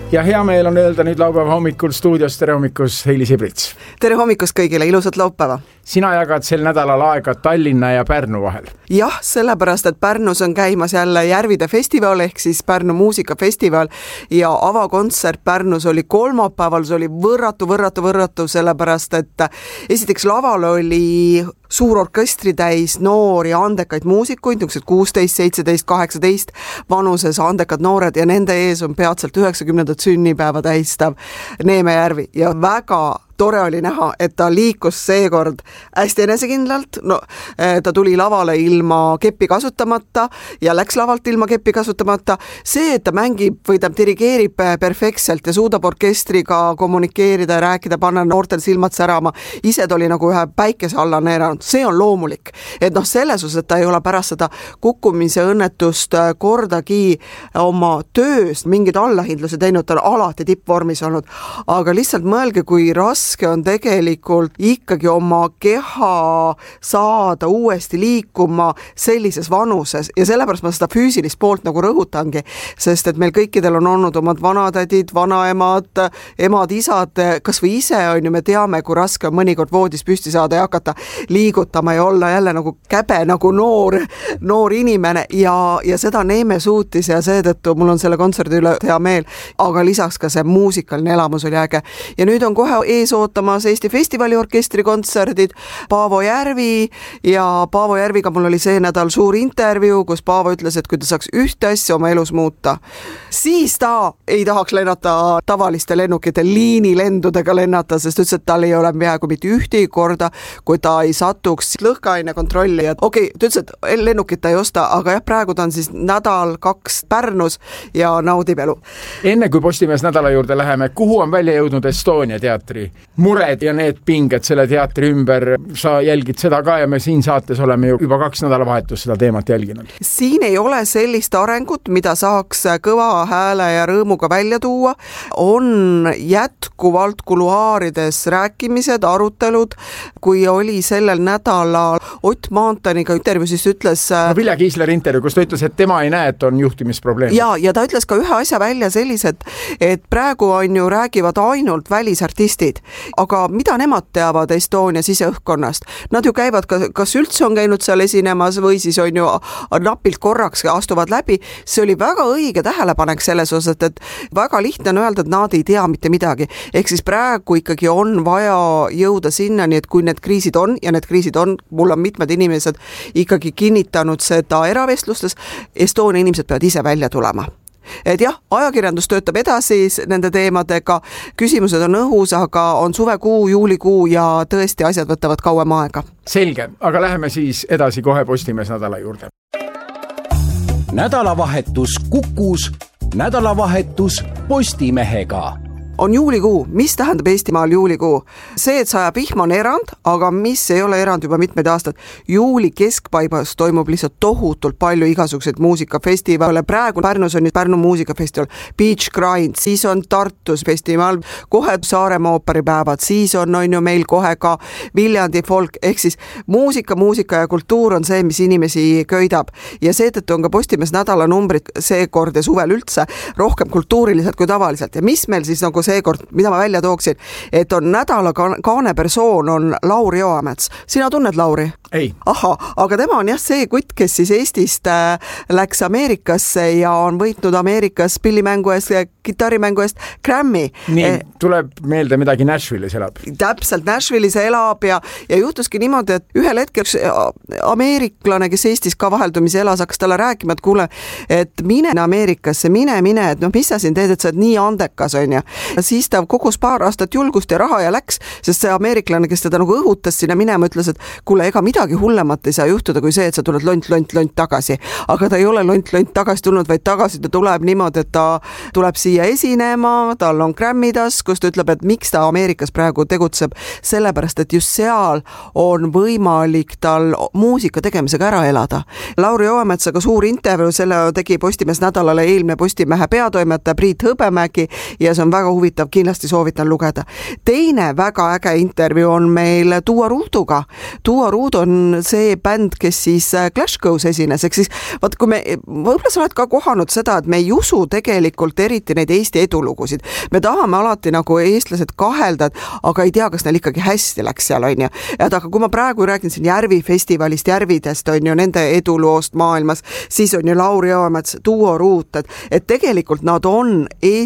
Ja hea meel on öelda nüüd laupäeva hommikul stuudios tere hommikus Heili Sibrits. Tere hommikust kõigile, ilusat laupäeva. Sina jagad sel nädalal aega Tallinna ja Pärnu vahel. Jah, sellepärast, et Pärnus on käimas jälle Järvide festival ehk siis Pärnu muusikafestival ja avakontsert Pärnus oli kolmapäeval, see oli võrratu, sellepärast, et esiteks laval oli suur orkestri täis noori andekaid muusikuid, 16, 17, 18 vanuses andekad noored ja nende ees on peatselt 90. sünnipäeva tähistav Neeme Järvi ja väga tore oli näha, et ta liikus seekord hästi enesekindlalt, ta tuli lavale ilma keppi kasutamata ja läks lavalt ilma keppi kasutamata. See, et ta mängib või ta dirigeerib perfektselt ja suudab orkestriga kommunikeerida ja rääkida, panna noortel silmad särama, ise ta oli nagu ühe päikese alla neeranud, see on loomulik. Et selles osas, et ta ei ole pärast seda kukkumise õnnetust kordagi oma tööst mingid allahindluse teinud, ta on alati tippvormis olnud, aga lihtsalt mõelge, kui raske on tegelikult ikkagi oma keha saada uuesti liikuma sellises vanuses ja sellepärast ma seda füüsilist poolt nagu rõhutangi, sest et meil kõikidel on olnud omad vanatädid, vanaemad, emad, isad, kas või ise on ju, me teame, kui raske on mõnikord voodis püsti saada ja hakata liigutama ja olla jälle nagu käbe, nagu noor inimene ja seda Neeme suutis ja seetõttu mul on selle kontserdi üle hea meel, aga lisaks ka see muusikaline elamus oli äge ja nüüd on kohe ees ootamas Eesti Festivali orkestri kontserdid, Paavo Järvi ja Paavo Järviga mul oli see nädal suur intervjuu, kus Paavo ütles, et kui ta saaks ühte asja oma elus muuta, siis ta ei tahaks lennata tavaliste lennukite liinilendudega lennata, sest ütles, et tal ei ole peaaegu mitte ühtegi korda, kui ta ei satuks lõhkeaine kontrolli ja ta ütles, et lennukit ta ei osta, aga jah, praegu ta on siis nädal-kaks Pärnus ja naudib elu. Enne kui Postimees nädala juurde läheme, kuhu on välja jõudnud Estonia teatri mured ja need pinged selle teatri ümber, sa jälgid seda ka ja me siin saates oleme juba 2 nädalavahetust seda teemat jälginud. Siin ei ole sellist arengut, mida saaks kõva hääle ja rõõmuga välja tuua. On jätkuvalt kuluaarides rääkimised, arutelud, kui oli sellel nädalal Ott Maantaniga intervjuu, siis ütles... Vilja Kiisler intervjuu, kus ta ütles, et tema ei näe, et on juhtimisprobleem. Ja ta ütles ka ühe asja välja sellised, et praegu on ju räägivad ainult välisartistid, aga mida nemad teavad Estonia siseõhkkonnast? Nad ju käivad, kas üldse on käinud seal esinemas või siis on ju napilt korraks astuvad läbi. See oli väga õige tähelepanek selles osas, et väga lihtne on öelda, et nad ei tea mitte midagi. Ehk siis praegu ikkagi on vaja jõuda sinna, nii et kui need kriisid on, ja need kriisid on, mul on mitmed inimesed ikkagi kinnitanud seda eravestlustes, Estonia inimesed peavad ise välja tulema. Et jah, ajakirjandus töötab edasi nende teemadega, küsimused on õhus, aga on suvekuu, juulikuu ja tõesti asjad võtavad kauem aega. Selge, aga läheme siis edasi kohe Postimees nädala juurde. Nädalavahetus Kukus, nädalavahetus Postimehega. On juulikuu. Mis tähendab Eestimaal juulikuu? See, et sajab vihma on erand, aga mis ei ole erand juba mitmeid aastad. Juuli keskpaigas toimub lihtsalt tohutult palju igasuguseid muusikafestivale. Praegu Pärnus on nüüd Pärnu muusikafestival, Beach Grind, siis on Tartus festival, kohe Saaremaa ooperipäevad, siis on ju meil kohe ka Viljandi folk, ehk siis muusika ja kultuur on see, mis inimesi köidab. Ja seetõttu on ka Postimees nädala numbrid seekord ja suvel üldse rohkem kultuuriliselt kui tavaliselt. Ja mis meil siis nagu seekord, mida ma välja tooksin, et on nädala kaane persoon on Lauri Joamets. Sina tunned Lauri? Ei. Aha, aga tema on jah see kutt, kes siis Eestist läks Ameerikasse ja on võitnud Ameerikas pillimängu eest, kitarrimängu eest Grammy. Nii, tuleb meelde midagi Nashville'is elab. Täpselt, Nashville'is elab ja juhtuski niimoodi, et ühel hetkel ameeriklane, kes Eestis ka vaheldumise elas, hakkas talle rääkima, et kuule, et mine Ameerikasse, mine, et mis sa siin teed, et sa oled nii andekas, on ju. Siis ta kogus paar aastat julgust ja raha ja läks, sest see ameeriklane, kes teda nagu õhutas sinna minema, ütles, et kuule, ega midagi hullemat ei saa juhtuda kui see, et sa tuled lont tagasi. Aga ta ei ole lont tagasi tulnud, vaid tagasi ta tuleb niimoodi, et ta tuleb siia esinema, tal on Grammy taskus, ta ütleb, et miks ta Ameerikas praegu tegutseb, sellepärast, et just seal on võimalik tal muusika tegemisega ära elada. Lauri Joametsaga suur intervjuu, selle tegi Postimees nädalale eelmine Postimehe peatoimetaja Priit Hõbemägi ja see on väga huvitav huvitav, kindlasti soovitan lugeda. Teine väga äge intervjuu on meil Tuua Ruuduga. Tuua Ruud on see bänd, kes siis Clash Goes esines, ehk siis vaat kui me, võib-olla sa oled ka kohanud seda, et me ei usu tegelikult eriti neid Eesti edulugusid. Me tahame alati nagu eestlased kahelda, aga ei tea, kas neil ikkagi hästi läks seal, on ju. Aga kui ma praegu räägin siin Järvi festivalist, Järvidest, on ju, nende eduloost maailmas, siis on ju Lauri Joomets, Tuua Ruut, et tegelikult nad on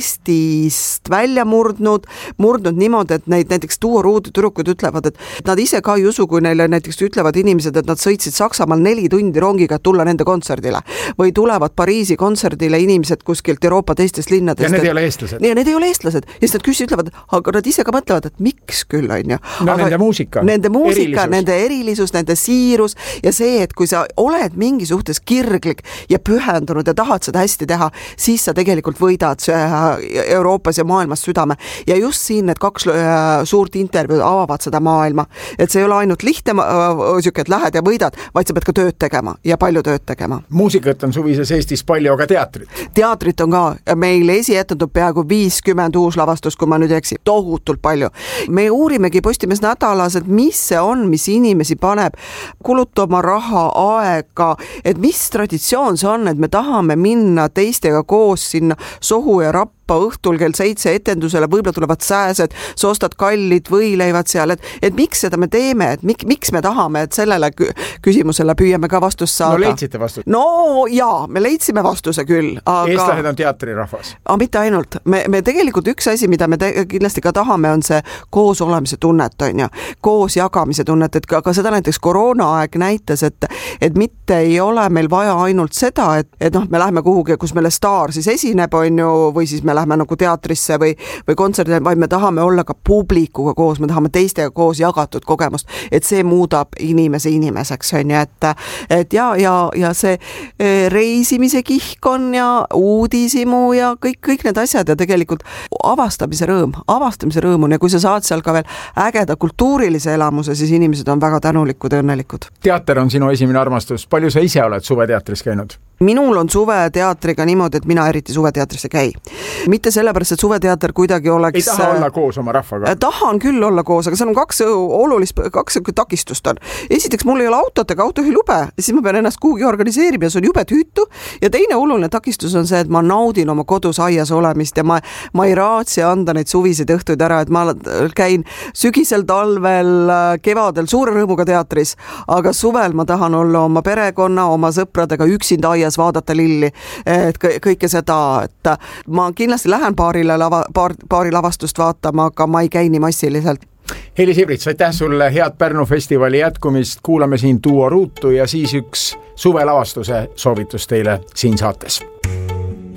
Eestist välja murdnud niimoodi, et neid näiteks Tuua Ruudu tüdrukud ütlevad, et nad ise ka ei usu, kui neile näiteks ütlevad inimesed, et nad sõitsid Saksamaal 4 tundi rongiga tulla nende kontserdile või tulevad Pariisi kontserdile inimesed kuskilt Euroopa teistest linnadest. Ja need ei ole eestlased. Ja need ei ole eestlased. Ja siis nad ütlevad, aga nad ise ka mõtlevad, et miks küll, on ju. No aga nende muusika, nende erilisus, nende siirus ja see, et kui sa oled mingi suhtes kirglik ja pühendunud ja tahad seda hästi teha, siis sa tegelikult võidad Euroopas ja maailmas südame. Ja just siin need 2 suurt intervjuud avavad seda maailma. Et see ei ole ainult lihtne, et lähed ja võidad, vaid sa pead ka tööd tegema ja palju tööd tegema. Muusikat on suvises Eestis palju, aga teatrit? Teatrit on ka. Meil esietendub peaaegu 50 uuslavastust, kui ma nüüd eksi. Tohutult palju. Me uurimegi Postimees nädalas, et mis see on, mis inimesi paneb kulutama raha, aega, et mis traditsioon see on, et me tahame minna teistega koos sinna Sohu ja Rappa õhtul kell 7 etendusele, võib-olla tulevad sääsed, sa ostad kallid võileivad seal, et miks seda me teeme, et miks me tahame, et sellele küsimusele püüame ka vastust saada. No leidsite vastust? No jaa, me leidsime vastuse küll. Aga... Eestlased on teatrirahvas? Mitte ainult. Me tegelikult üks asi, mida me kindlasti ka tahame, on see koos olemise tunnet, on ju. Koos jagamise tunnet, et ka seda näiteks koroonaaeg näitas, et mitte ei ole meil vaja ainult seda, et me läheme kuhugi, kus meile staar siis esineb, on ju, või siis me lähme nagu teatrisse või kontserdile, vaid me tahame olla ka publikuga koos, me tahame teistega koos jagatud kogemust, et see muudab inimese inimeseks, on ju, et ja see reisimise kihk on ja uudisimu ja kõik need asjad ja tegelikult avastamise rõõm on ja kui sa saad seal ka veel ägeda kultuurilise elamuse, siis inimesed on väga tänulikud ja õnnelikud. Teater on sinu esimene armastus. Palju sa ise oled suveteatris käinud? Minul on suveteatriga niimoodi, et mina eriti suveteatrisse käi. Mitte sellepärast, et suveteater kuidagi oleks... Ei taha olla koos oma rahvaga? Tahan küll olla koos, aga seal on kaks takistust on. Esiteks, mul ei ole autot ega autojuhilube, siis ma pean ennast kuhugi organiseerima ja see on jube tüütu. Ja teine oluline takistus on see, et ma naudin oma kodus aias olemist ja ma ei raatsi anda neid suviseid õhtuid ära, et ma käin sügisel, talvel, kevadel suure rõõmuga teatris, aga suvel ma tahan olla oma perekonna, oma sõpradega üksinda aias vaadata lilli, et kõike seda, et ma kindlasti lähen paari lavastust vaatama, aga ma ei käi nii massiliselt. Heli Sibrits, aitäh sulle, head Pärnu festivali jätkumist, kuulame siin Tuua Ruutu ja siis üks suvelavastuse soovitus teile siin saates.